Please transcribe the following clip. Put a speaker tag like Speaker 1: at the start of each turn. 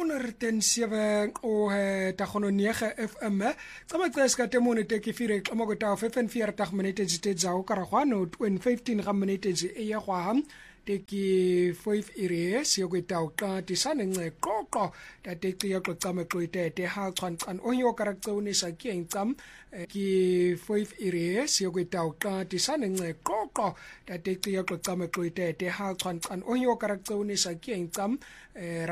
Speaker 1: 107 o tagono 9 FM tsama tseska temone te ke fire tsama go ta 45 minutes tse tsa o karagwana 15 ga minutes e ya gwa te ke 5 areas yo go ta o ka tisane nceqoqo ta te qiya qoqama qoite te ha tshwanqan o yo karaktsone sa ke engcam ke 5 areas yo go ta o ka tisane nceqoqo ta te qiya qoqama qoite te ha tshwanqan o yo karaktsone sa ke engcam